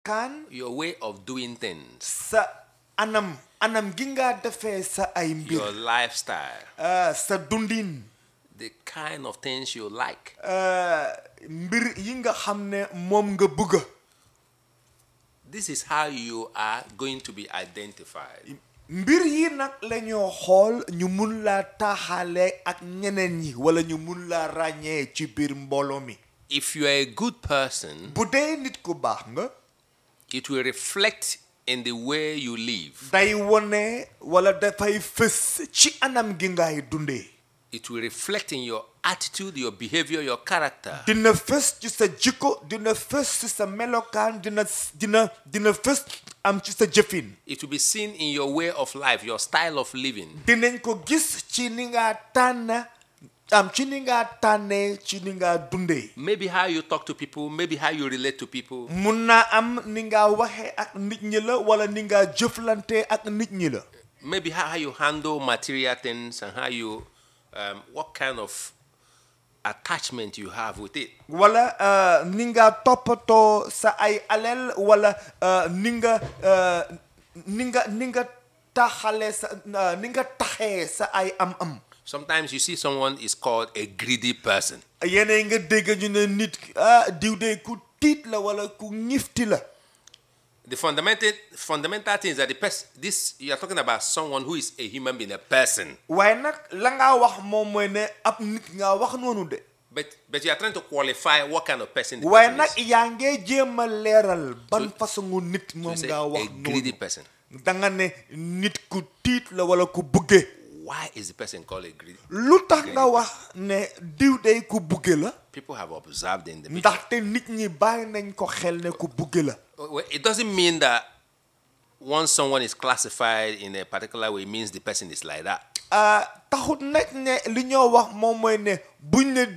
Kan your way of doing things, sa anam gi nga defee sa ay mbir. your lifestyle, Sa dundin. the kind of things you like. Mbir yi nga xam ne moom nga bëgga. This is how you are going to be identified. Mbir yi nag la ñoo xool ñu mun laa taaxaale ak ñeneen ñi wala ñu mun laa ràññee ci biir mbooloo mi. If you are a good person, bu dee nit ku baax nga. it will reflect in the way you live. day wone wala dafay fës ci anam gi ngay dundee. It will reflect in your attitude, your behavior, your character. dina fës ci sa jikko, dina fës ci sa melokaan, dina fës am ci sa jëfin. It will be seen in your way of life, your style of living. dinañ ko gis ci ni nga tànn ci ni nga tànnee ci ni nga dundee. Maybe how you talk to people, maybe how you relate to people. mun naa am ni nga waxee ak nit ñi la wala ni nga jëflante ak nit ñi la. Maybe how you handle material things and how you, what kind of attachment you have with it. wala ni nga toppatoo sa ay alal wala ni nga taxalee sa ni nga taxee sa ay am-am. Sometimes you see someone is called a greedy person. yeneen nga dégg ñu ne nit diw de ku tiit la wala ku ñifti la. The fundamental thing is that this you are talking about someone who is a human being, a person. waaye nag la nga wax moom mooy ne ab nit nga wax noonu de. But you are trying to qualify what kind of person the waaye person nag is. yaa ngee jéem a leeral ban façon nit moom So you say nga wax a greedy noonu. person. danga ne nit ku tiit la wala ku bugge. Why is the person called a greedy? lu tax nga wax ne diw day ku bugge la. People have observed in the picture. ndaxte nit ñi bàyyi nañ ko xel ne ku bugge la. Well, it doesn't mean that once someone is classified in a particular way, it means the person is like that. taxut nag ne li ñoo wax moom mooy ne buñ ne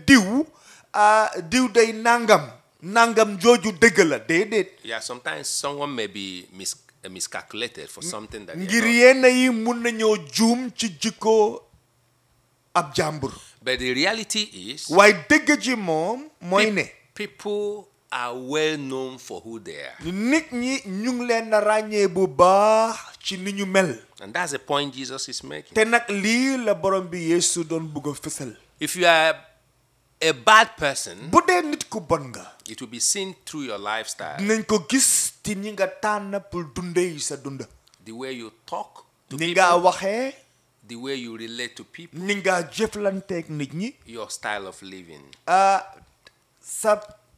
diw day nangam jooju dëgg la déedéet. Yeah, sometimes someone may be miscalculated for something that they ngir are not. yenn yi mun nañoo juum ci jikko ab jàmbur. But the reality is, waaye dëgg ji moom mooy ne people are well known for who they are. nit ñi ñu ngi leen a ràññee bu baax ci ni ñu mel. And that's the point Jesus is making. te nag lii la borom bi Yeesu doon bugg a fësal. If you are a bad person, bu dee nit ku bon nga. it will be seen through your lifestyle, dinañ ko gis ci ñi nga tànn pour dundee sa dund. the way you talk to ni people, nga waxee. the way you relate to people, ni nga jëflanteeg nit ñi. your style of living. sa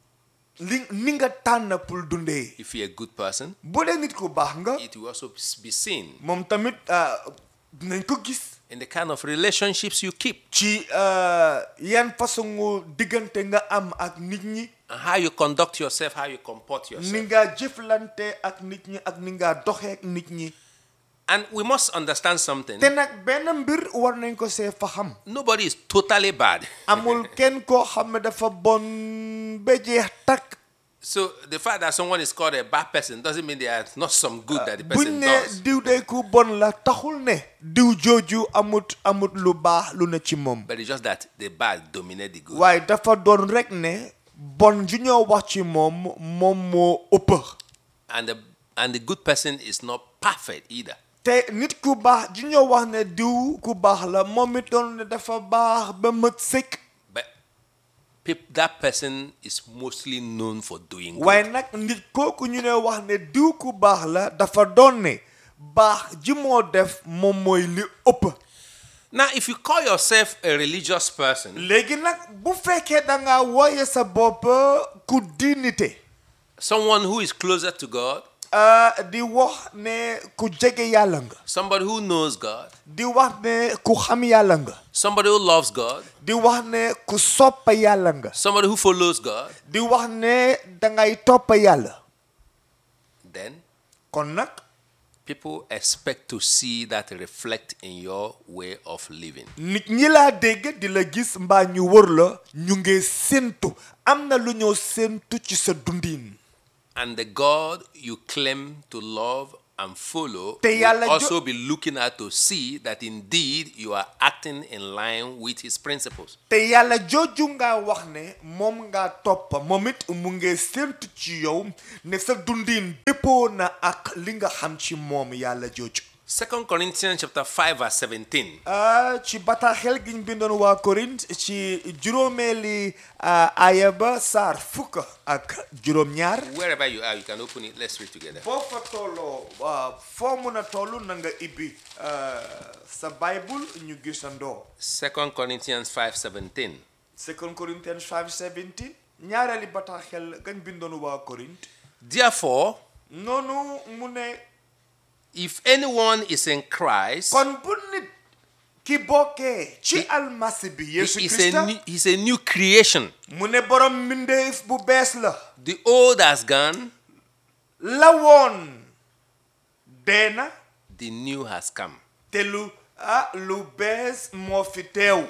ni nga tànn pour dundee. If you're a good person, bu dee nit ku baax nga. it will also be seen moom tamit dinañ ko gis. in the kind of relationships you keep ci yan façon diggante nga am ak nit ñi. and how you conduct yourself, how you comport ni yourself. nga jëflante ak nit ñi ak ni nga doxee ak nit ñi. And we must understand something. te nag benn mbir war nañ ko see fa xam. Nobody is totally bad. amul kenn koo xam ne dafa bon ba jeex takk. So the fact that someone is called a bad person doesn't mean there is not some good that the buñ person ne does. diw day ku bon la taxul ne diw jooju amut lu baax lu ne ci moom. But it's just that the bad dominate the good. waaye dafa doon rek ne bon ju ñoo wax ci moom moo ëpp. And the good person is not perfect either. te nit ku baax ju ñoo wax ne diw ku baax la moom it doon ne dafa baax ba mat sëkk. But that person is mostly known for doing good. waaye nag nit kooku ñu ne wax ne diw ku baax la dafa doon ne baax ji moo def moom mooy li ëpp. Now, if you call yourself a religious person, léegi nag bu fekkee da nga wooye sa bopp ku diinite. someone who is closer to God, di wax ne ku jege yàlla nga. somebody who knows God, di wax ne ku xam yàlla nga. somebody who loves God, di wax ne ku soppa yàlla nga. somebody who follows God, di wax ne dangay toppa yàlla. then kon nag people expect to see that reflect in your way of living. nit ñi laa dégg di la gis mbaa ñu wër la ñu ngi séentu am na lu ñoo séentu ci sa dundin. And the God you claim to love and follow Te will yàlla also be looking at to see that indeed you are acting in line with his principles. te yàlla jooju nga wax ne moom nga topp moom it mu ngi séntu ci yow ne sa dundin dëppoo na ak li nga xam ci moom yàlla jooju. 2 Corinthians chapter 5 verse 17. ci bataaxel gi ñu bindoon waa Korint ci juróomeeli aaya ba saar fukk ak juróom-ñaar. Wherever you are, you can open it. Let's read together. boo fa tolloo foo mun a toll na nga ibbi sa Bible ñu gisandoo. 2 Corinthians 5:17. 2 Corinthians 5:17 ñaareeli bataaxel gañ bindoon waa Korint. Therefore, noonu mu ne. if anyone is in Christ, kon bu nit ki bokkee ci almasi bi Yesu Krista he's a new creation. mu ne borom mbindeef bu bees la. The old has gone, la woon dee na the new has come. te lu bees moo fi teew.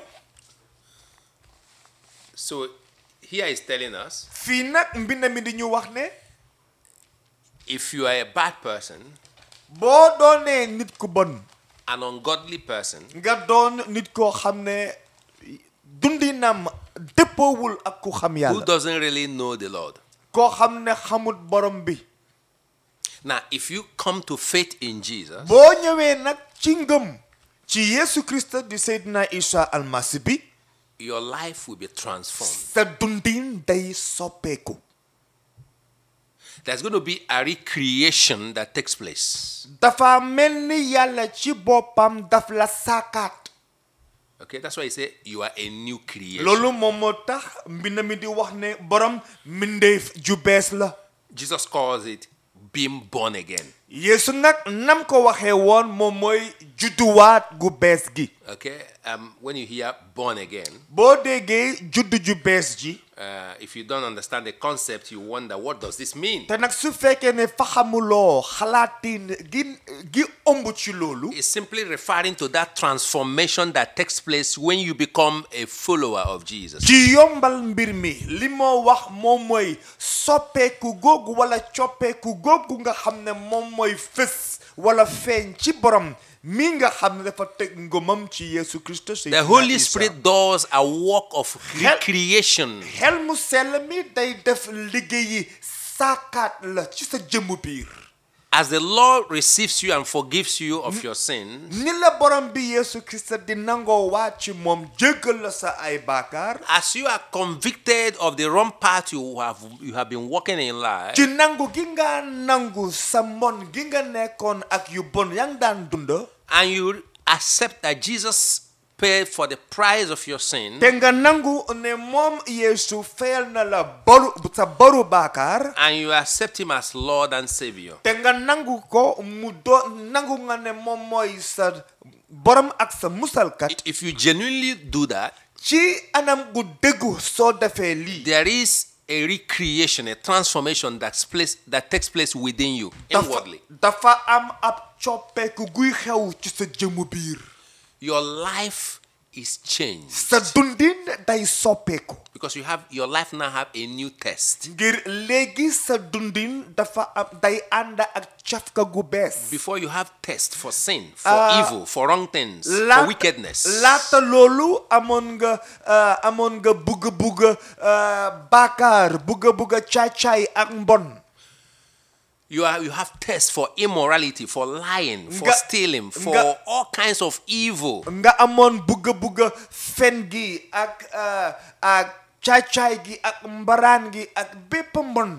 So here is telling us, fii nag mbind mi di ñu wax ne if you are a bad person, boo doonee nit ku bon, an ungodly person, nga doon nit koo xam ne dundinam dëppoowul ak ku xam who yàlla, doesn't really know the Lord. koo xam ne xamut borom bi. Now, if you come to faith in Jesus, boo ñëwee nag ci ngëm ci Yesu Krista di Seydina Isa almasi bi, your life will be transformed. sa dundin day soppeeku. There's going to be a recreation that takes place. dafa mel ni yàlla ci boppam daf la saakaat. Okay, that's why he said you are a new creation. loolu moom moo tax mbind mi di wax ne borom mbindeef ju bees la. Jesus calls it being born again. Yeesu nag nam ko waxee woon moom mooy judduwaat gu bees gi. Okay, when you hear born again, boo déggee juddu ju bees ji. if you don't understand the concept, you wonder, what does this mean? te nag su fekkee ne faxamuloo xalaatin gi ëmb ci loolu. It's simply referring to that transformation that takes place when you become a follower of Jesus. ci yombal mbir mi li moo wax moom mooy soppeeku googu wala coppeeku googu nga xam ne moom mooy fës wala feeñ ci borom mi nga xam ne dafa teg ngëmam ci Yesu Kristo. The Holy Spirit does a work of recreation. xel mu sell mi day def liggéeyi saakaat la ci sa jëmmu biir. As the Lord receives you and forgives you of your sins, ni la borom bi Yesu Krista di nangoo waat ci moom jéggal la sa ay baakaar. as you are convicted of the wrong path you have been walking in life, ci nangu gi nga nangu sa mbon gi nga nekkoon ak yu bon yaa ngi daan dund. and you accept that Jesus paid for the price of your sin, te nga nangu ne moom Yeesu fayal na la baru baakaar. and you accept him as Lord and Savior, te nga nangu ko mu nangu nga ne moom mooy sa borom ak sa musalkat. if you genuinely do that, ci anam gu dëggu soo defee lii. there is a recreation, a transformation that takes place within you inwardly. dafa am ab coppeeku guy xew ci sa jëmu biir. Your life is changed sa dundin day soppeeku. because your life now have a new test. ngir léegi sa dundin dafa am day ànd ak cafka gu bees. Before you have test for sin, for evil, for wrong things, for wickedness. laata loolu amoon nga bugg baakaar bugg caay-caay ak mbon. You have tests for immorality, for lying, for stealing, for all kinds of evil. nga amoon bugg fen gi ak caay-caay gi ak mbaraan gi ak bépp mbon.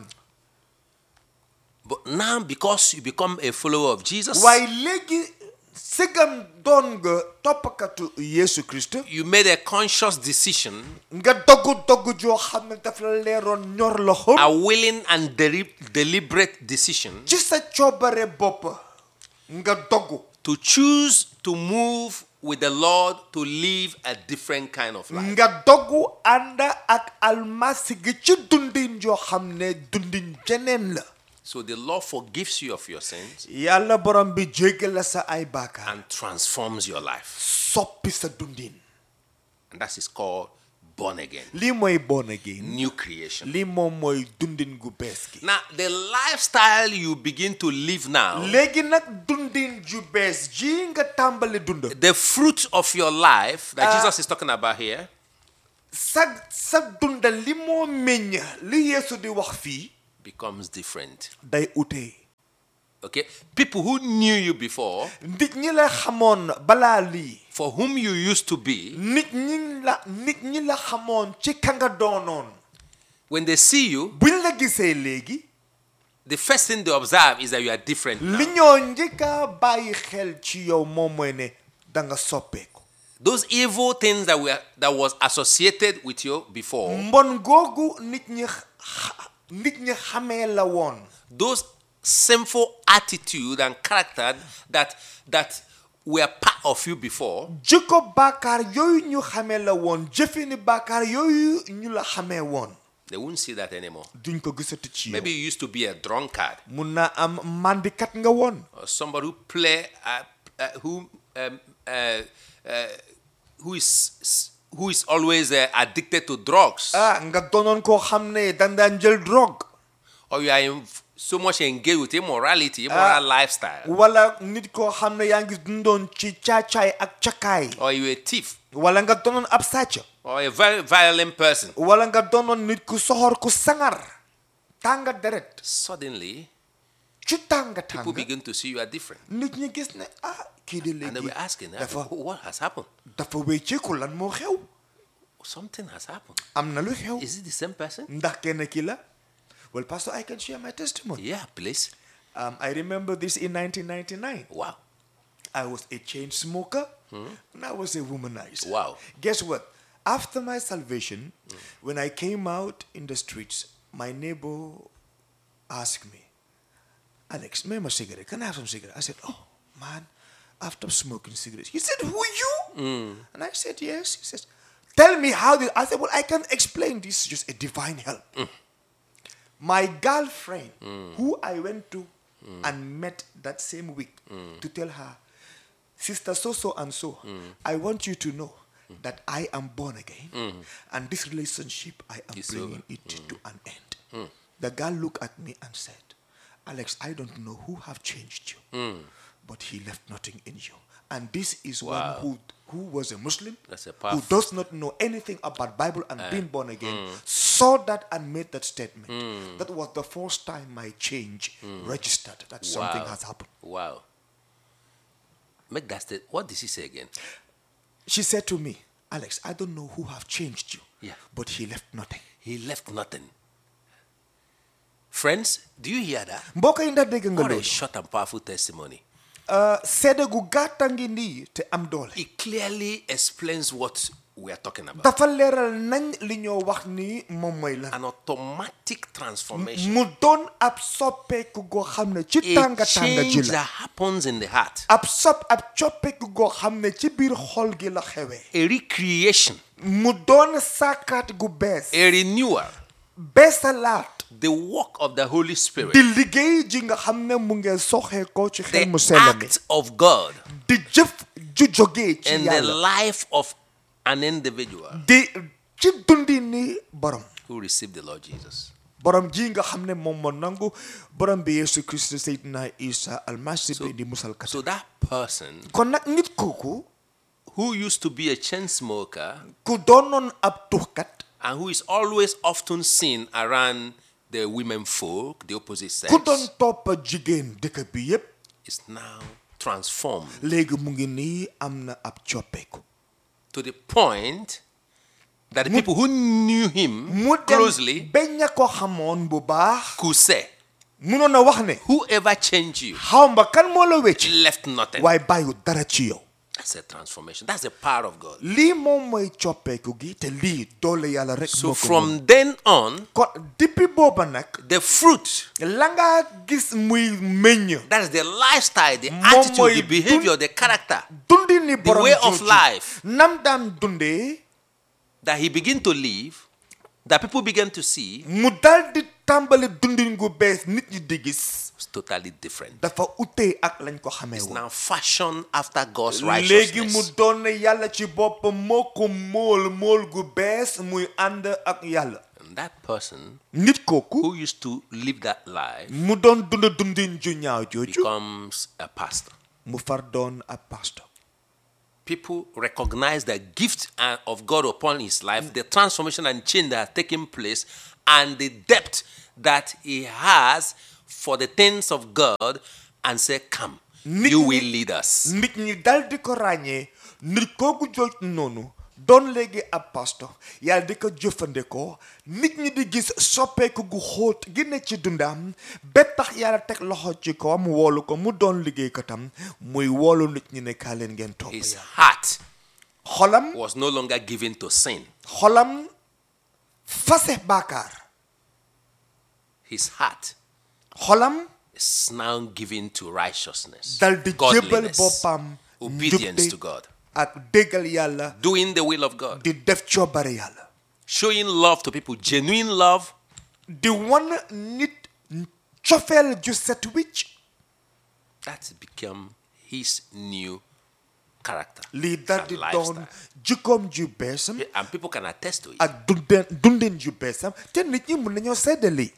But now, because you become a follower of Jesus, waaye léegi sëgam doon nga toppakatu Yesu Kristo. you made a conscious decision, nga doggu joo xam ne daf la leeroon ñor la xom. a willing and deliberate decision ci sa coobare bopp nga doggu. to choose to move with the Lord to live a different kind of life. nga doggu ànd ak almasi gi ci dundin joo xam ne dundin jeneen la. So the Lord forgives you of your sins yàlla borom bi jéggal la sa ay baakaar. and transforms your life. soppi sa dundin. And that is called born again. lii mooy born again. New creation. lii moom mooy dundin gu bees gi. Now, the lifestyle you begin to live now, léegi nag dundin ju bees ji nga tàmbali dund. the fruit of your life that Jesus is talking about here, sa dunda li moo meññ li Yeesu di wax fii becomes different. day ute. Okay? People who knew you before, nit ñi la xamoon balaa lii. for whom you used to be, nit ñi la xamoon ci ka nga doonoon. when they see you, buñ la gisee léegi. the first thing they observe is that you are different now. li ñoo njëkk a bàyyi xel ci yow moom mooy ne da nga soppeeku. Those evil things that was associated with you before, mbon googu nit ñi xamee la woon. those sinful attitude and character that were part of you before, jikko bàkkaar yooyu ñu xamee la woon jëfini bàkkaar yooyu ñu la xamee woon. they won't see that anymore. duñ ko gisati ci yow. Maybe you used to be a drunkard, mun naa am mandikat nga woon. or somebody who is always addicted to drugs, nga doonoon koo xam ne daan jël drogue. or you are so much engaged with immoral lifestyle, wala nit koo xam ne yaa ngi dundoon ci caacaay ak cakaay. or you are a thief, wala nga doonoon ab sàcc. or a very violent person. wala nga doonoon nit ku soxor ku sangar. tànga deret. Suddenly, ci tànga people begin to see you are different. nit ñi gis ne kii di And they were léegi asking, dafa what has happened? wécceeku lan moo xew. Something has happened. am na lu xew. Is it the same person? ndax kenn ki la. Well, Pastor, I can share my testimony. Yeah, please. I remember this in 1999. Wow. I was a chain smoker and I was a womanizer. Wow. Guess what? After my salvation, when I came out in the streets, my neighbor asked me, Alex, may I a cigarette? Can I have some cigarette? I said, oh, man, after smoking cigarettes. He said, who, you? And I said, yes. He says, tell me how did I said, well, I can explain. This is just a divine help. My girlfriend, who I went to and met that same week to tell her, Sister so and so, I want you to know that I am born again. And this relationship, I am It's bringing over. it to an end. The girl looked at me and said, Alex, I don't know who have changed you, but he left nothing in you. And this is Wow. one who was a Muslim, That's a who powerful. does not know anything about Bible and being born again, saw that and made that statement. That was the first time my change registered that something Wow. has happened. Wow. Make that statement. What did she say again? She said to me, Alex, I don't know who have changed you, Yeah. but he left nothing. He left nothing. Friends, do you hear that? Mbokk yi ndax dégg nga What a loolu? short and powerful testimony. Seede gu gàtta ngi nii te am doole. It clearly explains what we are talking about. dafa leeral nañ li ñoo wax ni moom mooy lan. An automatic transformation. mu doon ab soppeeku goo xam ne ci A tànga tànga ji change la. that happens in the heart. ab coppeeku goo xam ne ci biir xol gi la xewee. A recreation. mu doon sàkkaat gu bees. A renewal. beesalaat. The work of the Holy Spirit. di liggéey ji nga xam ne mu ngi soxee ko ci xel mu The sell mi. act of God di jëf ju jógee ci in the yàlla. life of an individual di ci dundi ni borom. who received the Lord Jesus. borom ji nga xam ne moom moo nangu borom bi Yesu Kristo Seydina Isa almasi bi di musalkat. So that person kon nag nit kooku who used to be a chain smoker ku doonoon ab tuxkat. and who is always often seen around the women folk, the opposite sex, ku doon topp jigéen dëkk bi yépp is now transformed léegi mu ngi nii am na ab coppeeku. to the point that the people who knew him mu dem closely ba ña ko xamoon bu baax. could say, munoon a wax ne. whoever changed you xaw ma kan moo la wecc. left nothing. waaye bàyyiwul dara ci yow. That's a transformation. That's the power of God. lii moom mooy coppeeku gi te lii doole yàlla rek So moo ko from then on, kon depuis booba nag the fruit, la nga gis muy meññ. that is the lifestyle, the Moom attitude, mooy the behavior, the character dundi ni borom way of jooju. life. nam daan dundee that he began to live, that people began to see, mu dal di tàmbali dundin gu bees nit ñi di gis. It's totally different. dafa ute ak lañ ko xamee It's woon. now fashioned after God's léegi mu righteousness. doon ne yàlla ci boppam moo ko mool gu bees muy ànd ak yàlla. And that person nit kooku who used to live that life mu doon dundin ju ñaaw jooju becomes a pastor. mu far doon ab pastor. People recognize the gift of God upon his life, the transformation and change that has taken place, and the depth that he has for the things of God, and say, come, you will lead us. nit ñi dal di ko ràññee nit kooku jooju noonu doon léegi ab pastor yàlla di ko jëfandikoo nit ñi di gis soppeeku gu xóot gi ne ci dundam ba tax yàlla teg loxo ci ko mu woolu ko mu doon liggéeykatam muy woolu nit ñi ne kaa leen ngeen topp His yàlla. heart xolam was no longer given to sin. xolam fase baakaar. His heart xolam is now given to righteousness, dal di jébal godliness, boppam obedience to njubte God, ak déggal yàlla doing the will of God, di def coobare yàlla showing love to people, genuine love, di wan nit cofeel ju set wicc. that became his new character lii dal and di lifestyle. doon jikkoom ju beesam And people can attest to it. ak dundin ju beesam te nit ñi mun nañoo sedda lii.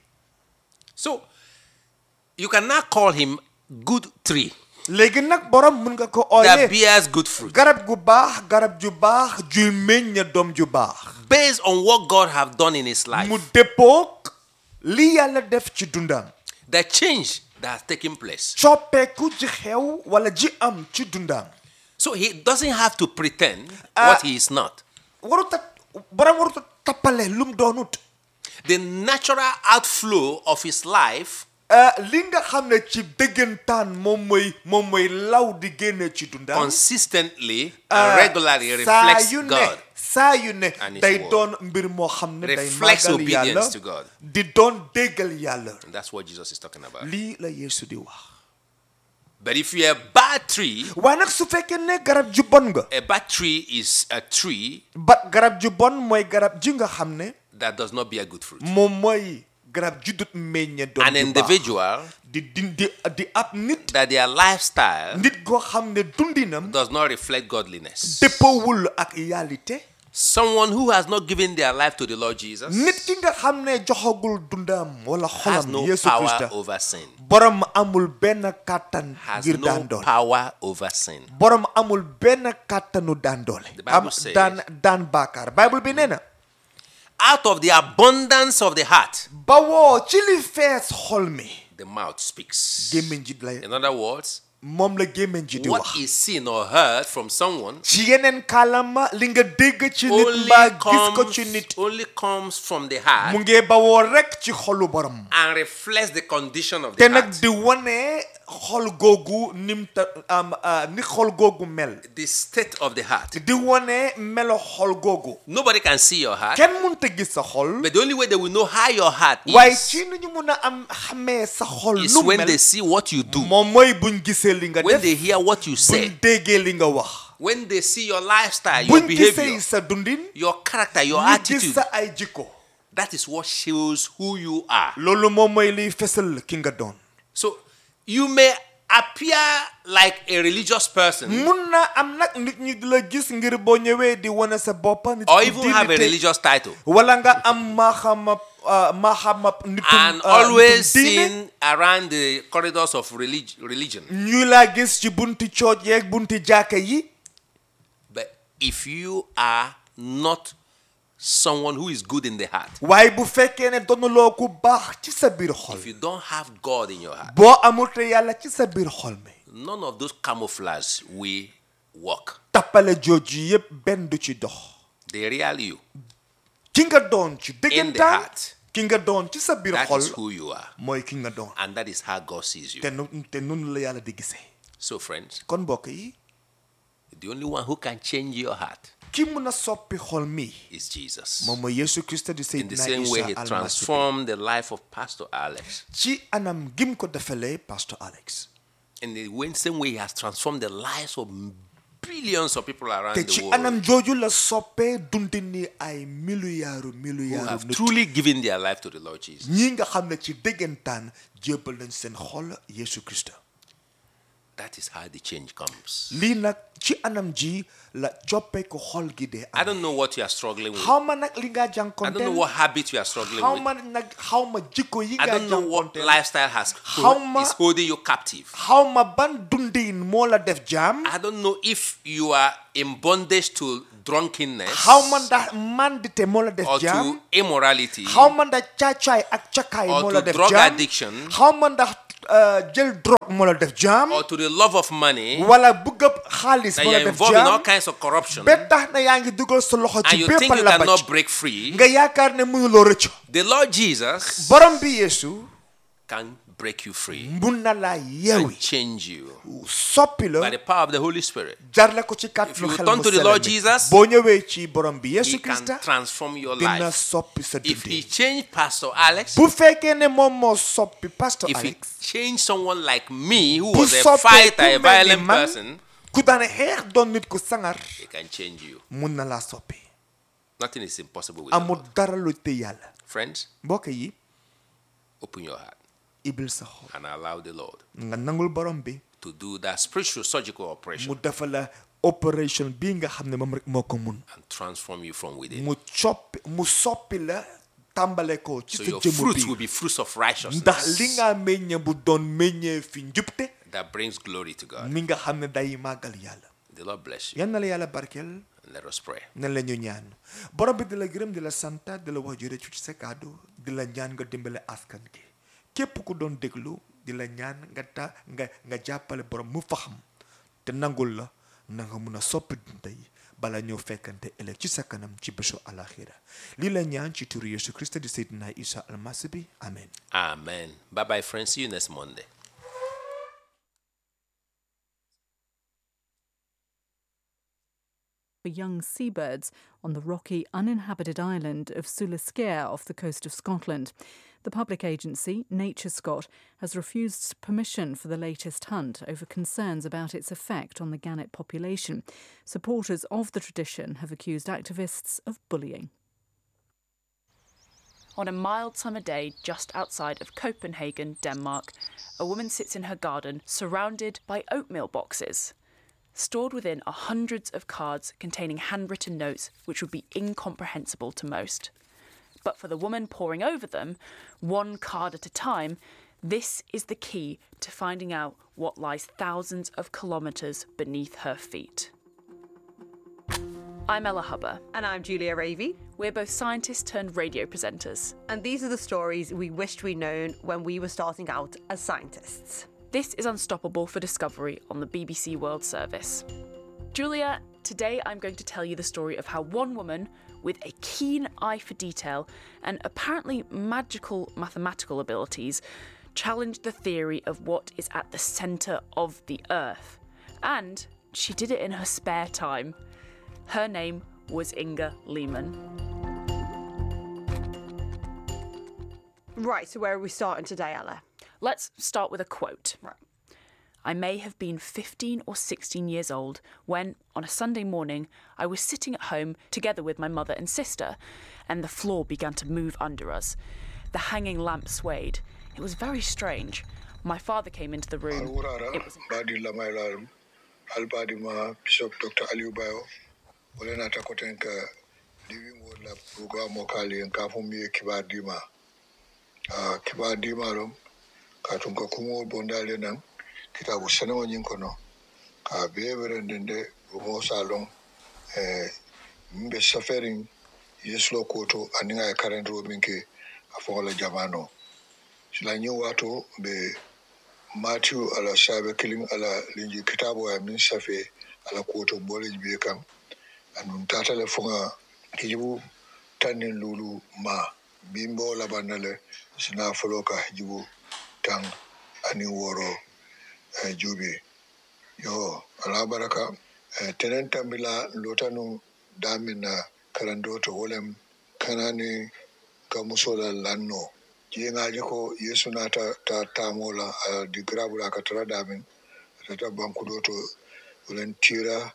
So, you can now call him good tree léegi nag borom mun nga ko that ooyee bears good fruit, garab gu baax garab ju baax juy meññ doom ju baax based on what God have done in his life, mu dëppook li yàlla def ci dundam. the change that has taken place. coppeeku ji xew wala ji am ci dundam. So he doesn't have to pretend what he is not. waruta borom waruta tappale lum doonut. The natural outflow of his life li nga xam ne ci dëggantaan moom mooy law di génne ci dundam. consistently and regularly reflects God. saa yu ne and his day word. doon mbir moo xam ne day Reflects màggal obedience yàlla to God. di doon déggal yàlla. And that's what Jesus is talking about. lii la Yeesu di wax. But if you're a bad tree, waaye nag su fekkee ne garab ju bon nga. a bad tree is a tree ba garab ju bon mooy garab ji nga xam ne that does not bear good fruit. moom mooy garab ju dut meññe doom An ju baax. individual di ab nit that their lifestyle nit goo xam ne dundinam does not reflect godliness. dëppawul ak réalité. Someone who has not given their life to the Lord Jesus nit ki nga xam ne joxagul dundam wala has xolam no Yeesu power Krista over sin. borom amul benn kàttan Has ngir no daan doole. power over sin. borom amul benn kàttanu daan doole. The Bible says- daan baakaar Bible bi nee na. Out of the abundance of the heart, bawoo ci li fees xol mi. the mouth speaks. gémmiñ ji lay In other words, moom la gémmiñ ji di what wax. is seen or heard from someone ci yeneen kàllaama li nga dégg ci nit mbaa gis ko ci nit. only comes from the mu heart ngee bawoo rek ci xolu borom. and reflects the condition of te the nag heart. di wane xol googu ni xol googu mel. The state of the heart. di wane melo xol googu. Nobody can see your heart, kenn mënut a gis sa xol. but the only way they will know how your heart waaye is ci nu ñu mun a am xamee sa xol is nu when mel. they see what you do, moom mooy buñ gisee li nga when def they hear what you buñ say, déggee li nga wax. when they see your lifestyle, your buñ gisee behavior, sa dundin. your character, your ñu gis attitude. sa ay jikko. That is what shows who you are. loolu moom mooy liy fesal ki nga doon. So you may appear like a religious person mun na am nag nit ñi di la gis ngir boo ñëwee di wane sa boppa nit or ku even have a dignité. religious title wala nga am maaxamab nitum and always nitum diine. seen around the corridors of religion. ñu laa gis ci bunti cooj yeeg bunti jàkka yi. But if you are not someone who is good in the heart, waaye bu fekkee ne doonuloo ku baax ci sa biir xol. if you don't have God in your heart, boo amul te yàlla ci sa biir xol mi. none of those camouflage will work. tappale jooju yépp benn du ci dox. The real you, ki nga doon ci in the dëggantaan heart, ki nga doon ci sa biir that xol is who you are. mooy ki nga doon. And that is how God sees you. te noonu la yàlla di gisee. So friends, kon mbokk yi the only one who can change your heart ki mun a soppi xol mi is Jesus. moom mooy Yeesu Krista di In the Seydina same way he Isa almasi bi. transformed the life of Pastor Alex. ci anam gim ko defalee Pastor Alex. In the same way he has transformed the lives of billions of people around te the ci world anam jooju la soppee dundini ay who milliards have nit truly given their life to the Lord Jesus. ñi nga xam ne ci déggantaan jébbal nañ seen xol Yesu Christa. That is how the change comes. lii nag ci anam ji la coppeeku xol gi dee I don't know what you are struggling with. xaw ma nag li nga I don't know jànkonteel what habit you are struggling xaw with. ma nag xaw ma jikko yi I nga don't know what jànkonteel lifestyle has How is holding you captive. xaw ma ban dundin moo la def jaam I don't know if you are in bondage to drunkenness xaw ma ndax mandite moo la def or jaam to immorality xaw ma ndax caacaay ak cakaay or moo to la def drug jaam addiction xaw ma ndax jël drogue moo la def jaam or to the love of money wala bëgg a xaalis that moo you la are def involved in all jaam kinds of corruption ba tax na yaa ngi dugal sa loxo and ci you bépp think you la cannot bacc break free. nga yaakaar ne mënuloo rëcc The Lord Jesus borom bi Yeesu can break you free mun na laa yeewi and change you soppi by la the power of the Holy Spirit. jarle ko ci If kàttanu you xel turn mu to the sell Lord mi. Jesus, boo ñëwee ci borom bi He Yeesu can Krista transform your dina life. soppi sa If He dundin changed Pastor Alex, bu fekkee ne moom moo soppi pasteur if He Alex changed someone like me who bu was a soppee fighter, a ku mel ni violent man person, ku daan xeex doon nit ku sangar He can change you. mun na laa soppi Nothing is impossible with the amul Lord. dara lu te yàlla Friends, mbokk yi open your heart ibil sa xol and allow the Lord nga nangul borom bi to do that spiritual surgical operation mu defal la opération bii nga xam ne moom rek moo ko mun and transform you from within. mu soppi la tàmbale ko ci So sa your jëmm fruits will bi be fruits of ndax li righteousness nga meññe bu doon meññee fi njubte that brings glory to God. mi nga xam ne day màggal yàlla The Lord bless you. yal na la yàlla barkeel Let us pray. nan la ñu ñaan borom bi di la gërëm di la santa di la wax jërëjëf ci sa kàddu di la ñaan nga dimbale askan gi képp ku doon déglu di la ñaan nga jàppale borom mu faxam te nangul la na nga mun a soppi dunda yi bala ñëw fekkante ëllëg ci sa kanam ci bésu alaxira lii la ñaan ci turu Yesu Christ di Seydina Isa almasi bi amen. Amen. Bye bye, friends. See you next Monday. For young seabirds on the rocky, uninhabited island of Suliscare off the coast of Scotland. The public agency, Nature Scot, has refused permission for the latest hunt over concerns about its effect on the gannet population. Supporters of the tradition have accused activists of bullying. On a mild summer day just outside of Copenhagen, Denmark, a woman sits in her garden surrounded by oatmeal boxes. Stored within are hundreds of cards containing handwritten notes which would be incomprehensible to most. But for the woman poring over them, one card at a time, this is the key to finding out what lies thousands of kilometres beneath her feet. I'm Ella Hubber. And I'm Julia Ravey. We're both scientists turned radio presenters. And these are the stories we wished we'd known when we were starting out as scientists. This is Unstoppable for Discovery on the BBC World Service. Julia, today I'm going to tell you the story of how one woman with a keen eye for detail and apparently magical mathematical abilities challenged the theory of what is at the centre of the Earth. And she did it in her spare time. Her name was Inga Lehman. Right, so where are we starting today, Ella? Let's start with a quote. Right. I may have been 15 or 16 years old when, on a Sunday morning, I was sitting at home together with my mother and sister, and the floor began to move under us. The hanging lamp swayed. It was very strange. My father came into the room. It was Albadima Bishop Dr. Aliu Bayo, Olena Takotenka, Living Word Lab Program Mokali and Kafumi Kibadima. Kibadima, Katunka Kumo Bondalenam, Kitabu Senamo Yinkono, Ka Beverendende, Rumo Salon, Mbe suffering, Yeslo Koto, Aninga current Robinke, Afola Jamano. Shilanyu Wato, be Matthew ala sabe killing ala linji kitabu ya min safe ala koto bolej be kam anun tatale funga hijibu tanin lulu ma bimbo labanale sina foloka hijibu tang ani woro jubi yo ala baraka tenen tambila lotanu damina karandoto wolem kanani kamusola lanno jengaji ko yesu na ta mola di grabula ka tara damin tata banku do to len tira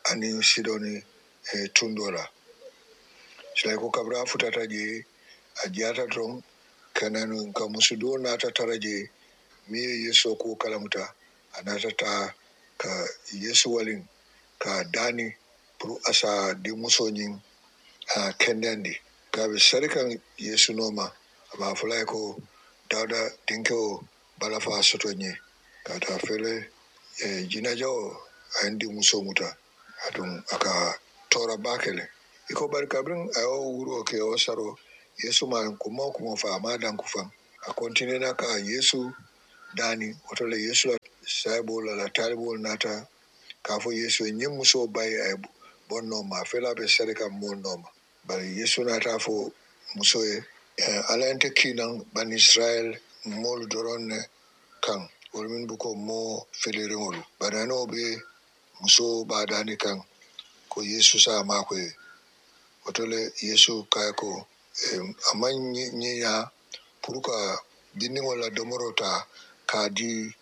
anin sidoni tundola sila ko kabra futata je a jata ton kanan ka musudo nata taraje mi yeso ko kalamuta anata ta ka yesu walin ka dani pour asa di musonyin a kendandi ka be sarikan yesu noma ba fulai ko dawda dinko balafa sotonye ka ta fele jina jawo andi muso muta adun aka tora bakele iko bar kabrin ayo wuro ke o saro yesu man kuma fa ma dan kufan a continue na ka yesu dani otole yesu saibo la talibo nata ka fo yesu nyi muso bay ay bonno ma fela be serika mo noma bari yesu nata fo muso ala ente kinan ban israel mol doron kan wolmin buko mo felere wolu banano be muso badani kan ko yesu sa mako otole yesu kay ko aman nyiya pour ka dinni wala domorota ka di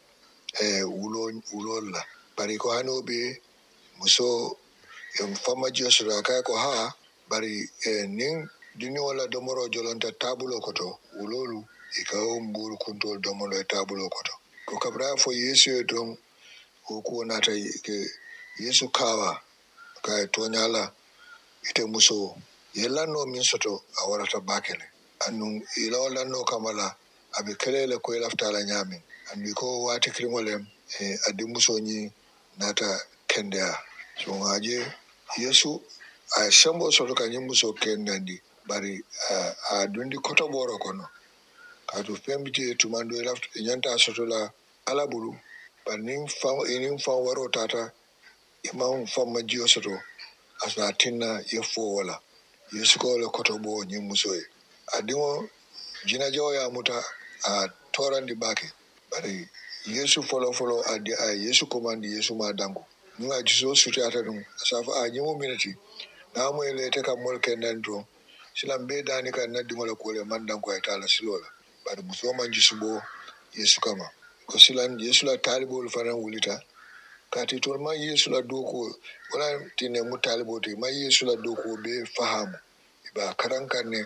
ulolla bari ko hanobe muso fama josura kay ko ha bari nin dinni wala domoro jolonta tabulo koto ulolu ikaw mburu kuntol domolo tabulo koto ko kabra fo yesu don ko nata ke yesu kawa kay tonyala ite muso yellanno min soto a warata bakele annun ilawlanno kamala abe kelele ko laftala nyamin andi ko wati krimolem adi muso ni nata kendea so ngaje yesu a shambo soto kanyi muso kendandi bari a dundi koto boro kono kadu pembiti tumando laft nyanta soto la alabulu banin fa waro tata imam famma jiyo soto asa tinna yefo wala yesu ko le koto bo nyi muso adimo jina jawo ya muta a torandi bake bari yesu folo adi a yesu komandi yesu ma dango nga jiso suti ata dum safa a nyimo minati na mo ele te kam mol kenden do silam be dani kan naddi mol ko le mandan ko eta la silola bari muso man jisubo yesu kama ko silan yesu la talibol faran wulita kati tol ma yesu la doko wala tine mu talibo te ma yesu la doko be fahamu ba karankan ne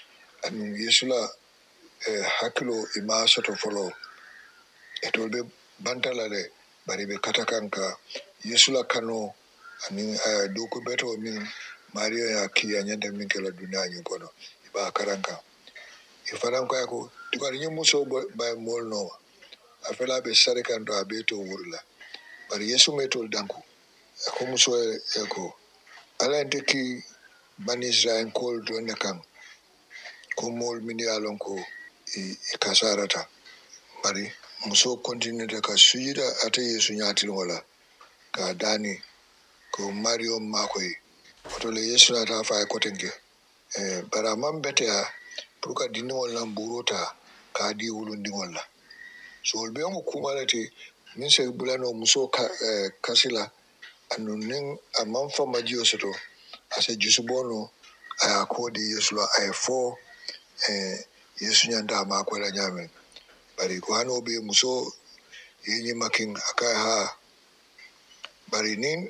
an yesu la hakilo ima soto folo etol be bantala le bari be katakanka yesu la kano ani doko beto min mario ya ki anyanda min kala dunya nyi kono ba karanka e faran ko ko tukari nyi muso ba mol no afela be sarikan do abeto wurla bari yesu metol danku ko muso ko ala ndeki bani israel kol do ne kan ko mol min alon ko kasarata bari muso continue de ka sujida ata yesu nyatil wala ka dani ko mario makoy otole yesu na ta fa ko tenke bara man betea pour ka dinni wala burota ka di wulundi wala so be mo kumalati min se bulano muso kasila anunin amman fa majiyo soto ase jusubono aya kodi yesu la ay fo yesu nyanda ma ko la nyamen bari ko hano be muso yenyi makin aka ha bari nin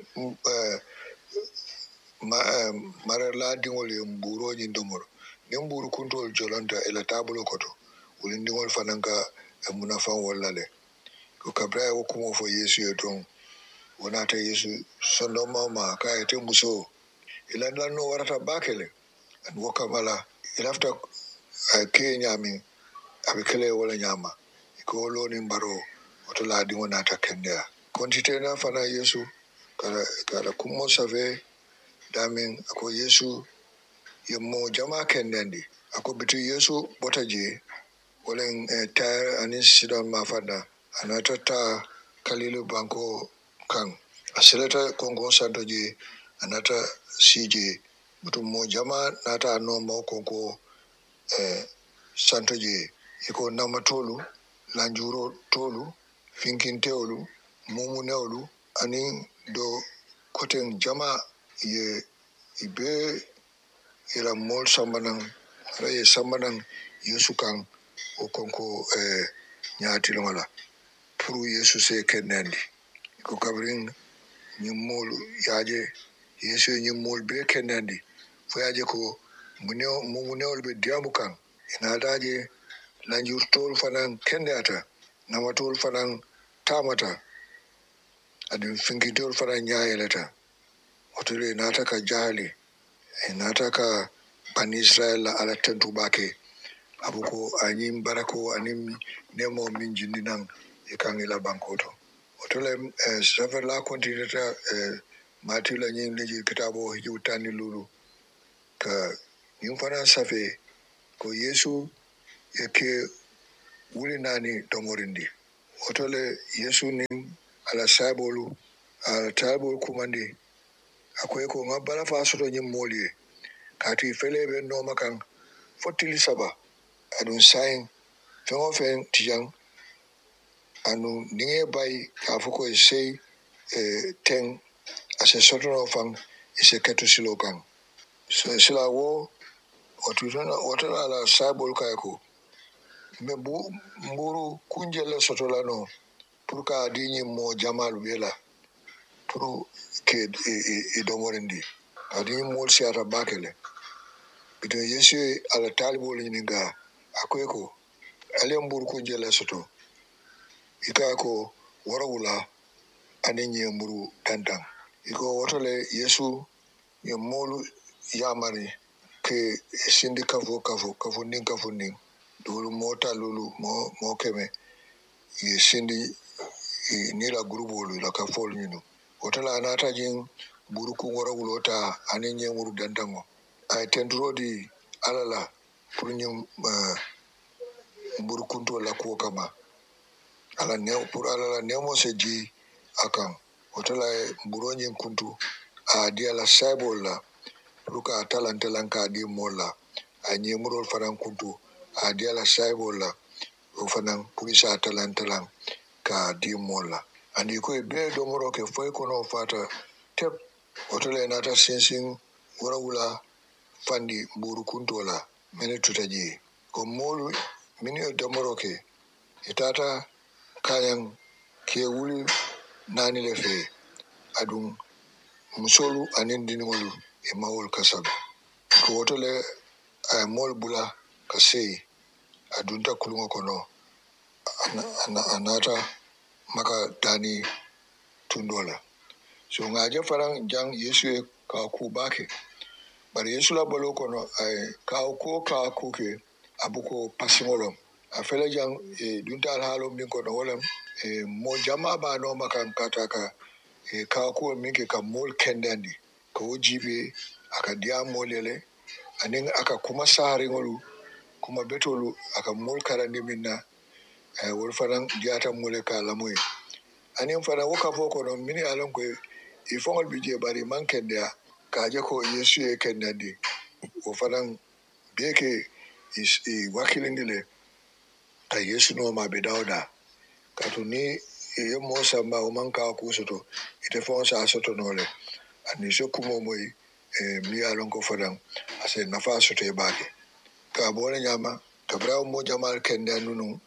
mara la dingol e mburo nyi ndomoro nin mburu kuntol jolanta ela tabulo koto wulin dingol fananka munafan wallale ko kabra wo kumo fo yesu e don wonata yesu sondo mama ka ete muso ila no warata bakele an wokamala ilafta ke nyami abikele wala nyama ko loni mbaro otola di wonata kende kontite na fana yesu kala kumo save damin ako yesu yemo jama kendendi ako bitu yesu botaje wolen ta anin sidon mafada anata kalilu banko kan asilata kongo santoje anata sije mutum mo jama nata no mo konko santoje iko namatolu lanjuro tolu finkintewolu mumunewolu ani do koten jama ye ibe ila mol sambanan raye sambanan yesu kan o konko nyaati wala pour yesu se kenandi ko kabrin ñimmol yaaje yesu ñimmol be kennandi fo yaaje ko munewol be diamu kan inaadaje lanjurtol fanan kendata namatol fanan tamata adin finkitol fanan ñayelata otole nata ka jahali nata ka bani israel la ala tentubake abuko añim barako anim nemo min jindinan e kan ila bankoto otole safer la continueta mati la ñin leji kitabo hiwtani lulu ka ñim fana safe ko yesu e ke wuli nani domorindi otole yesu nin ala sabolu ala tabol kumandi akoy ko ngabala fa soto ñim moli kati felebe no makan fotili saba adun sayin fengo fen tijan anu ninge bay ka foko sei ten ase soto no fan ise ketu silo kan so sila wo otuna ala sabol kayko me mburu kunjele soto la no pour ka dinyi mo jamal bela pour ke domorindi adinyi mo siata bakele bito yesu ala talibol ñininga akoy ko ale mburu kunjele soto ika ko warawula ani ñe mburu tantan iko wotole yesu ye molu yamari ke sindi kafo nin dulu mota lulu mo keme ye sindi ni la grubolu la kafol ñinu wotole anata jin mburu ku warawulota ani ñe mburu dantango ay tendrodi alala pour ñum mburu kunto la ko kama ala ne pour ala nemo se ji akan hotola buronyin kuntu a dia la saibol la ruka talantalan ka di mola a nyemurol fanan kuntu a dia la saibol la o fanan pulisa talantalan ka di mola andi ko be do moro ke foy ko no fata tep hotola nata sinsin warawula fandi buru kuntu la mene tutaji ko molu mini do moro ke itata kayan ke wuli nani le fe adun musolu anin dinolu e mawol kasabe ko wotole ay mol bula kasei adun ta kulungo kono anata maka dani tundola so ngaje faran jang yesu ka ku bake bari yesu la bolo kono ay ka ku ke abuko pasimolo afele jang dunta halo min kono wolam mo jama ba no makan kataka ka ko minke ka mol kendandi ko jibe aka dia molele anin aka kuma sare ngolu kuma betolu aka mol karandi minna wol fanan diata mole ka lamoy anin fana woka foko no mini alon ko e fongol bije bari man kendia ka je ko yesu e kendandi o fanan beke is wakilindile ka yesu no ma be dawda katuni ye mo samba o man ka ku soto ite fon sa soto nole ani so kumo moy mi alon ko fadan ase nafa soto e baake ka bole nyama ka braw mo jamal kende nunu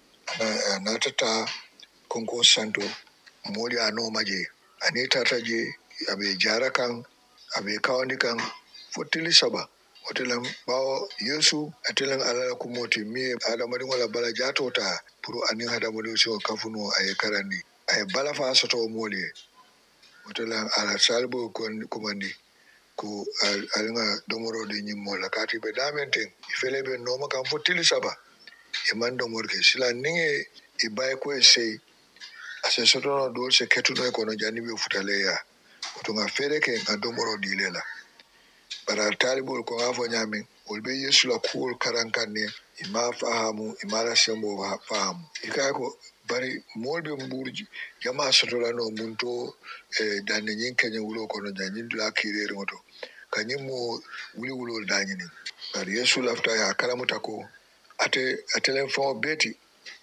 na tata konko santo moli ano maje ani tata je abe jara kan abe kawandi kan fotili saba hotelam bawo yesu atelan alala kumoti mi adamadi wala bala jatota pour anin hadamadi so kafuno ay karandi ay bala fa soto moli hotelan ala salbo kon kumandi ko alanga domoro de nyimmola kati be damenten ifelebe no kan fotili saba e man domor ke sila ninge e bay ko e sey ase soto no do se ketuno ko no jani be futaleya to nga fere ke nga domoro dilela bara talibol ko ngafo nyami wolbe yesu la kuol karankanne ima fahamu imara sembo fahamu ikako bari molbe mburji jama sotola no munto dane nyin kenya wulo kono janyin la kirere ngoto kanyimo wuli wulo danyini bari yesu lafta ya kalamuta ko atelen fon beti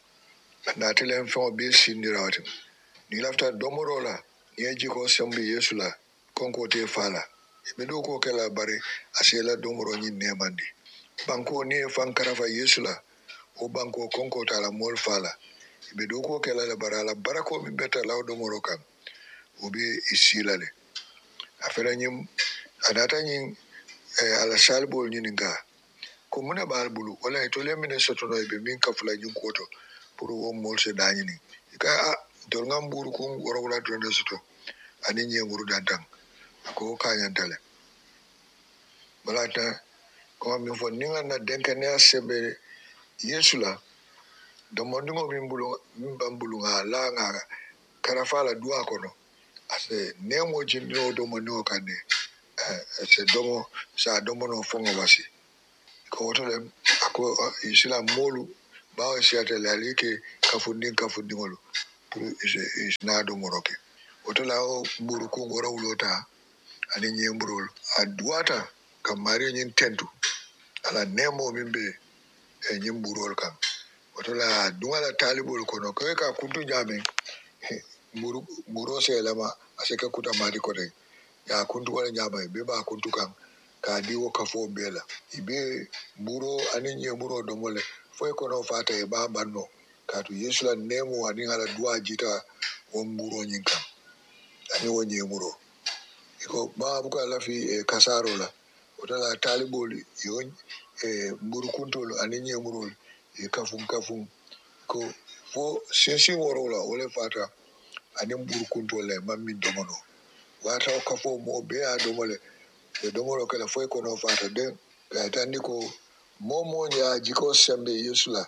na atelen fon be sindira wati ni lafta domorola yeji ko sembi yesu la konko te fala be do ko kala bari asela domoro nyin nemandi banko ni fankara fa yesu la o banko konko tala mol fala be do ko kala la barala barako mi beta law domoro kan obi isilale afera nyim adata nyin ala salbol nyininga ko muna bal bulu wala to le mine soto no be min ka fula nyin koto pour wo mol se dañini ka dol ngam buru ko woro wala to ne soto ani nyenguru dantan ko kanyantale balata ko min fo ninga na denka ne asebe yesula do mondingo min bambulu nga la nga karafala duwa kono ase nemo jindo do mondo kane se domo sa domo no fongo wasi ko wotole ako isila molu bawo siata lalike kafundin ngolo pour is na do moroke wotola o buru ko ngora wulota ani nyembrol adwata kamari nyin tentu ala nemo mimbe nyemburol kam wotola dungala talibol kono ko ka kuntu jame muro se lama aseka kuta mari kote ya kuntu wala nyama be ba kuntu kan ka diwo kafo bela ibe muro ani nyemuro domole foy kono fata e ba banno ka to yesula nemo ani ala duwa jita won muro nyin kan ani won nyemuro iko ba buka lafi kasaro la wotola talibol yon muru kuntolo ani nyemuro kafum ko fo sensi woro la wala fata ani mburu kuntole mammi domono wata ko fo mo be a domole e domono kala foy ko no fata den ga tandi ko momo ya jiko sembe yusula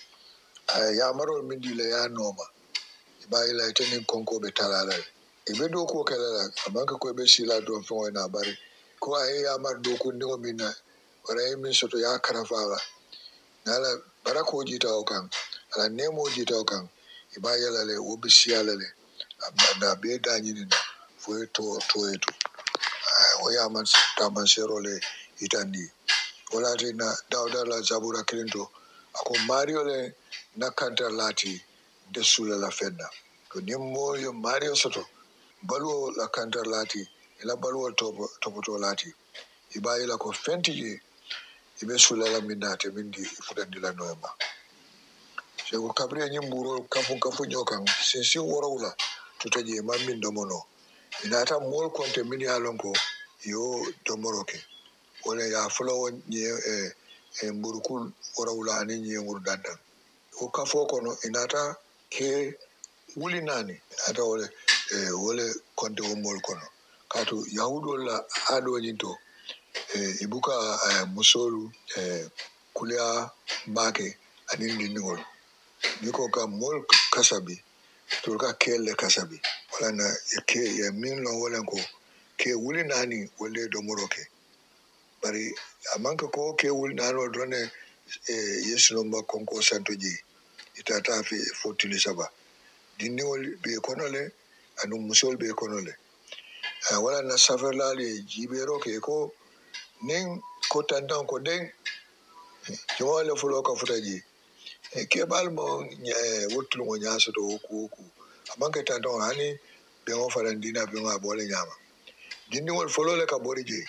ya marol min dile ya noma ba ila tenin konko be talala e be do ko kala la abanka ko be sila do fo na bari ko ay ya mar do ko ndingo minna wala min soto ya karafa nala barako jita o kan ala nemo jita o kan iba yala le wobi siala le abanda be dañini na fo to eto o yaman taman serole itandi wala na dawda la zabura kirinto ako mario le nakanta lati de sula la fenna ko nimmo yo mario soto baluwo la kanta lati ila baluwo to lati iba yala ko fenti ibe sula la minate mindi fudandi la noyama sego kabri nyimburo kafu nyokan sinsi worowla tutaje mamin domono inata mol konte mini alonko yo domoroke wala ya fulo nye mburukul worowla ani nye ngurdanda o kafo kono inata ke wuli nani ata wala konte o mol kono kato yahudo la ado nyinto ibuka musolu kulia bake ani ndingol niko ka mol kasabi tulka kele kasabi wala na ke ya min lo wala ko ke wuli nani wala do moroke bari amanka ko ke wuli nani drone yesu no ma konko santoji itata fi fotili saba dinniwol be konole anu musol be konole wala na saferlali jibero ke ko nin ko tantan ko den jomale fulo ka futaji ke balmo wotul mo nyaaso do ku amanka tantan hani be mo farandina be mo abole nyama dinniwol fulo le ka borije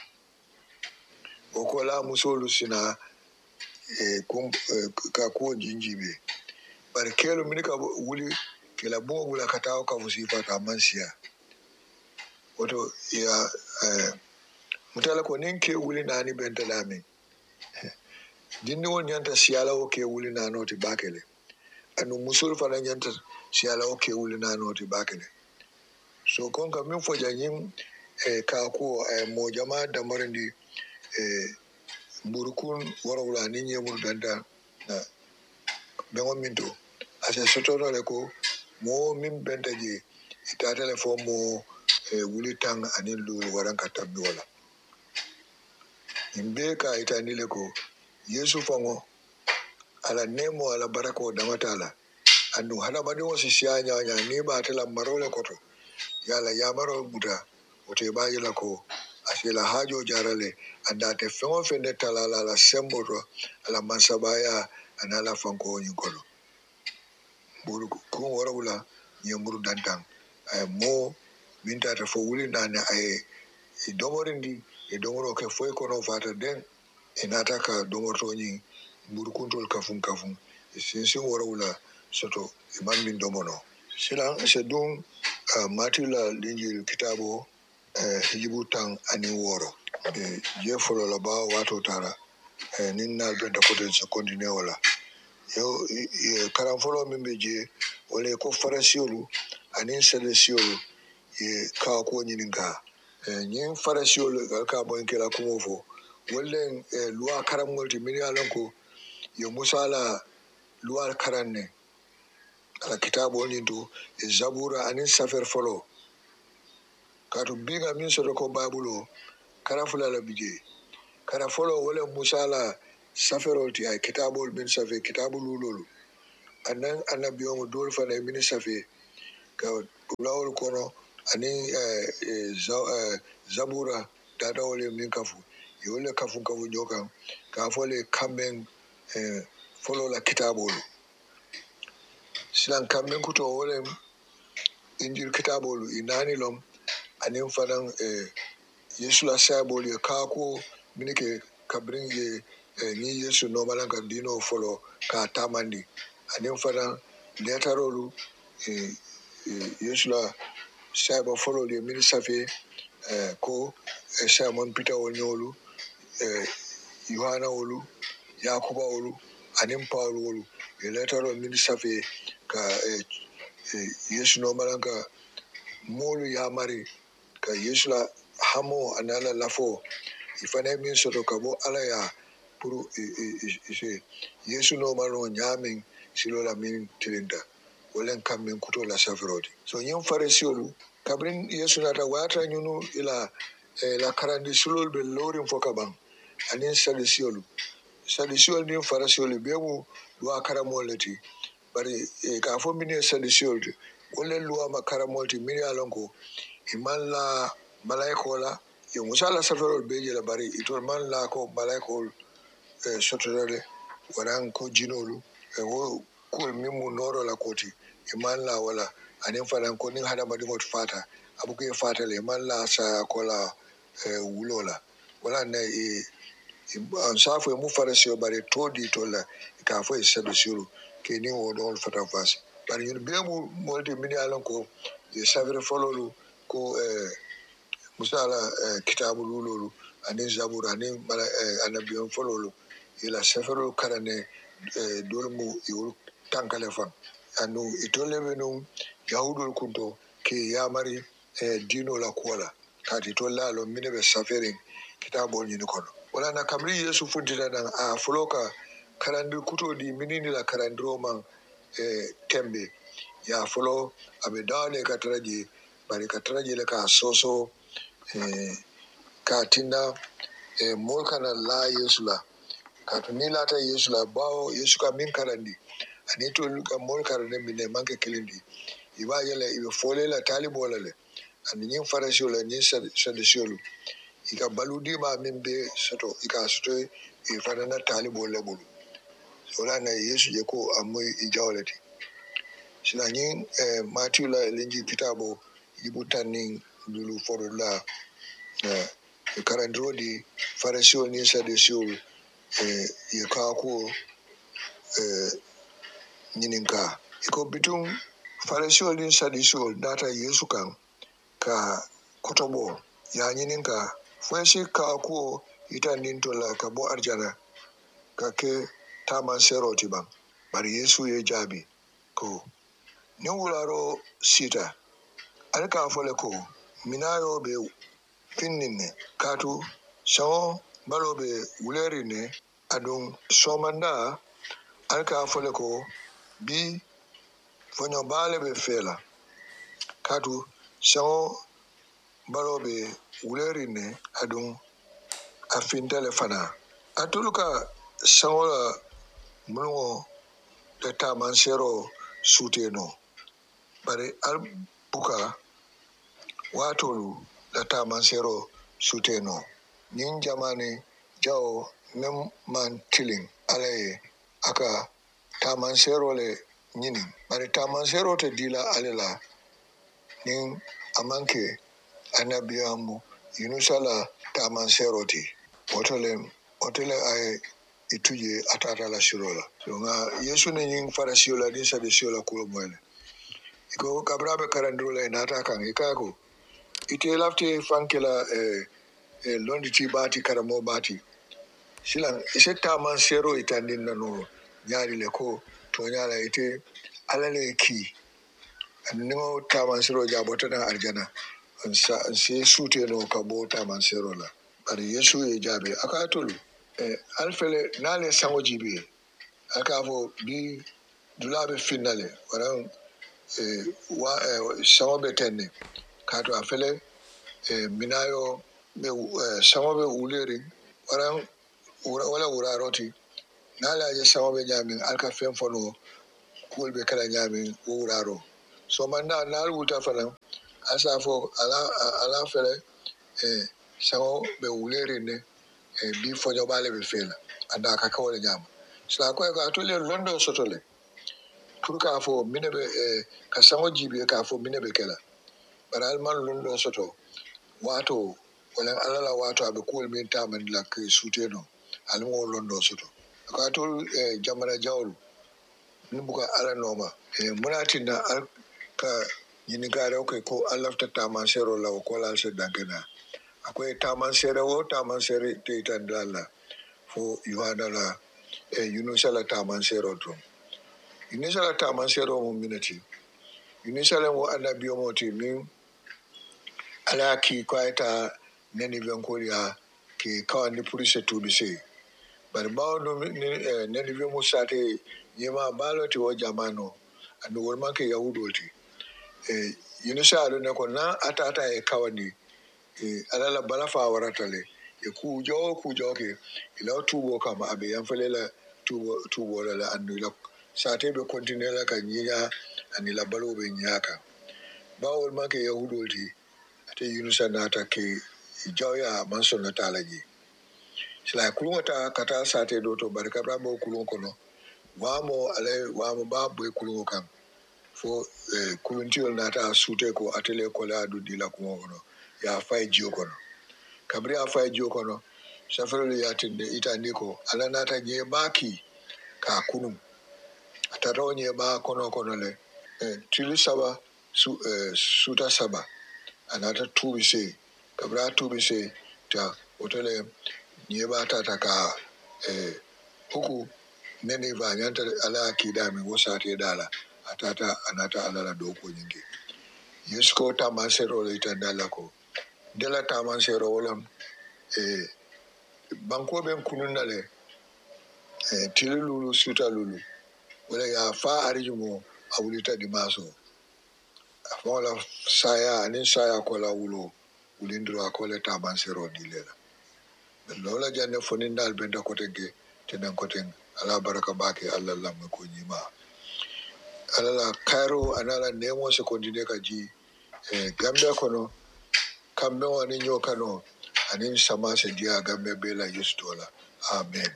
o ko la musolu sina ka ko jinjibe bar kelo min ka wuli kela bo wula kataw ka fusifa ta mansiya wato ya mutala ko nin ke wuli nani benta lami dinni won yanta siyala o ke wuli nanoti bakele anu musul fana yanta siyala o ke wuli nanoti bakele so kon ka min fo janyin ka ko mo jama da marandi burukun warawla ni nyemur danda na bengo minto ase sotoro le ko mo min benta je ita telefon mo wuli tang ani lulu waran ka tabbi wala imbe ka ita ni le ko yesu fango ala nemo ala barako damatala andu hada badi wo sisiya nya ni ba tala marole koto yala ya maro buda wote ba yila ko asila hajo jarale anda te fengo fende talala la semboro ala mansabaya anala fanko nyikono buru ko warawla nyemuru dantan mo minta ta fo wuli nane domorindi domoro ke foy kono fata den inata ka domorto nyi buru kuntol kafun sinsin warawla soto imam min domono sila se dum matila linjil kitabo hijibu tang ani woro je folo la ba wato tara nin nal benta kote se continue wala yo karam folo mimbe je wala ko farasiolu anin sedesiolu ye ka ko nyininga nyin farasiolu ka bon kela ko fo wala loi karam ngolti min yalon ko yo musala loi karanne ala kitabo ni do zabura anin safer folo katu biga min soto ko babulo kara fula la bije kara folo wala musala saferol ti ay kitabol min safe kitabul lulu anan annabiyo mo dol fa na min safe ka lawol kono ani zabura dada wala min kafu yole kafu nyokan ka fole kamen folo la kitabol silan kamen kuto wala injil kitabol inani lom anin fadan yesu la sabol ye kako minike kabrin ye ni yesu no malanga dino folo ka tamandi anin fadan letarolu yesu la sabo folo le min safe ko Simon Peter wonyolu Yohana wolu Yakuba wolu anin Paul wolu ye letaro min safe ka yesu no malanga molu ya mari ka yesu la hamo anala lafo ifane min soto kabo alaya pour yesu no malo nyamin silola min tilinda wolen kam min kuto la safrodi so nyim faresiolu kabrin yesu nata wata nyunu ila la karandi sulol be lorin fokaban anin sadisiolu din faresiolu bemu wa karamoleti bari ka fo min sadisiolu wolen luwa makaramolti min alonko imalla malaikola yo musala safarol beje la bari itol man la ko malaikol sotorale waran ko jinolu wo ko mimu noro la koti iman la wala anin fadan ko nin hada madi mot fata abuke fata le man la sa ko la wulola wala na an safo mu farasio bari todi to la ka fo sedo suru ke ni wo don fata fas bari yun be mu molti mini alon ko ye savre fololu ko musala kitabu lulu anin zabura anin anabiyon fololu ila sefero karane dolmu yul tankale fan anu itole menum yahudul kunto ke yamari dino la kola kati tolla lo minebe saferin kitabu ni kono wala na kamri yesu funtita dan a foloka karandi kuto di minini la karandiro man tembe ya folo abe dawle kataraji bari kataraji le ka soso ka tinda mol kana la yesu la ka to ni lata yesu la bawo yesu ka min karandi ani to ka mol karande min manke kilindi iba yele ibe fole la talibo la le ani nyin farasio la nyin sadisiolu ika baludi ba min be soto ika soto e fanana talibo la bulu wala na yesu je ko amoy ijawleti sila nyin Matthew la linji kitabo ibutanin lulu foro la karandro di farasio ni sadisio ye kako nyininka iko bitum farasio ni sadisio data yesu kan ka kotobo ya nyininka fwesi kako itanin to la kabo arjana ka ke taman seroti bang bari yesu ye jabi ko ni wularo sita alka fole ko minayo be finninne katu sawo balobe wulerine adun somanda alka fole ko bi fonyo bale be fela katu sawo balobe wulerine adun afintele fana atuluka sawo la mulwo de tamansero suteno bare albuka watolu la tamansero suteno nin jamani jawo mem man tilling alaye aka tamansero le nyini bare tamansero te dila alela nin amanke anabiyamu yunusala tamansero ti otele ay ituje atata la shirola so nga yesu ne nin farasio la din sadisio la kulo mwele iko kabrabe karandrula nata kan ikako ite lafte fankela londi ti bati karamo bati silan isetta man sero itandin nano nyari le ko to nyala ite alale ki anno ta man sero jabota na arjana anse sute no kabo ta man sero la bari yesu e jabe akatulu alfele nale sango jibe akafo bi dulabe finale waran sango betenne kato afele minayo be sango be uleri waran wala uraroti nala je sango be nyamin alka fen fono kulbe kala nyamin uraro so manda nal wuta fana asafo ala fele sango be uleri ne bi fonyo bale be fela anda ka kawle nyama sila ko ka to le londo sotole pour ka fo minebe ka sango jibe ka fo minebe kala baral man londo soto wato wala alala wato abe kul min taman la ke suteno almo londo soto ka to jamana jawlu nubuka ala noma munatina al ka yini gare ko Allah ta taman sero la ko la se dankena akwai taman sere te tandala fo yuhana la yunusala taman sero to yunusala taman sero mo minati yunusala mo annabiyo moti min ala ki kwaita neni venkoria ke kawani purise tubise bari bawo no neni ve mo sate yema baloti o jamano andu wolman ke yahudoti yunusala ne ko na atata e kawani alala balafa waratale kujo ke ila tubo kama abe yanfalela tubo la andu la sate be continue la kanyinya anila balo be nyaka bawol make yahudoti ate yunusa nata ke jawya manso natalaji sila kulungata kata sate do to barka brabo kulun kono wamo babu kulun kan fo kuluntiol nata sute ko atele ko la du dila ko kono ya fay jiyo kono kabri a fay jiyo kono safaro ya tinde itandi ko ala nata nye baki ka kunum ataro nye ba kono le tili saba suta saba anata tubise kabra tubise ta otole nye ba tata ka huku nene ba nyanta ala kidami wosate dala atata anata ala doko nyingi yesko ta masero le itandala ko dela taman sero wolam banko ben kununale tilulu suta lulu wala ya fa arijumo awulita dimaso afola saya ko la wulo ulindro akole taman sero dilela lola janne fonindal benda kotege tenen koten ala baraka bake alla lam ko nyima ala kairo anala nemo se kondine kaji gambia kono kambe wani nyokano anin sama se dia gambe bela yustola amen.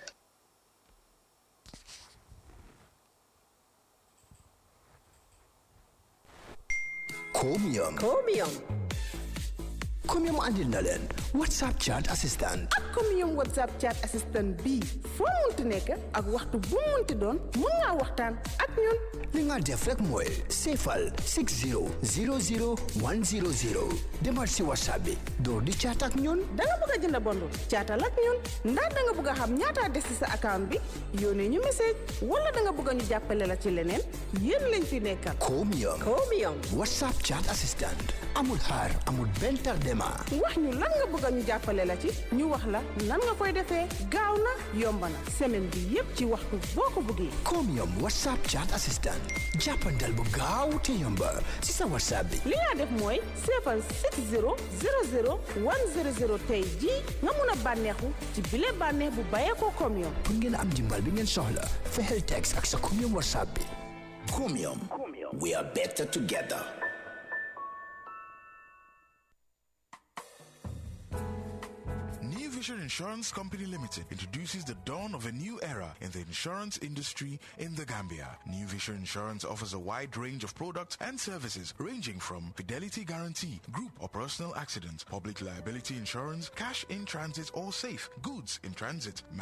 Chromium andil na leen WhatsApp chat assistant. ak Chromium WhatsApp chat assistant bii foo munti nekk ak waxtu bu munti doon mun ngaa waxtaan ak ñun. li nga def rek mooy seefal 6000100 demal si WhatsApp bi door di chat ak ñun. da nga bëgg a jënd bundle chatal ak ñun ndax da nga bëgg a xam ñaata des ci sa account bi yónnee ñu message wala da nga bëgg ñu jàppale la ci leneen yéen lañ fi nekkal. Chromium WhatsApp chat assistant amul xaar amul benn tardement. wax ñu lan nga bëgg ñu jàppale la ci ñu wax la nan nga koy defee gaaw na yomb na semaine bi yépp ci waxtu boo ko bëggee. Chromium WhatsApp chat assistant jàppandal bu gaaw te yomba si sa WhatsApp bi. li nga def mooy seefal 6000100 tey jii nga mun a bànneexu ci bile bànneex bu bàyyee ko Chromium. pour ngeen am ndimbal bi ngeen soxla fexeel text ak sa Chromium WhatsApp bi. Chromium, we are better together. New Vision Insurance Company Limited introduces the dawn of a new era in the insurance industry in the Gambia. New Vision Insurance offers a wide range of products and services ranging from fidelity guarantee, group or personal accident, public liability insurance, cash in transit or safe, goods in transit,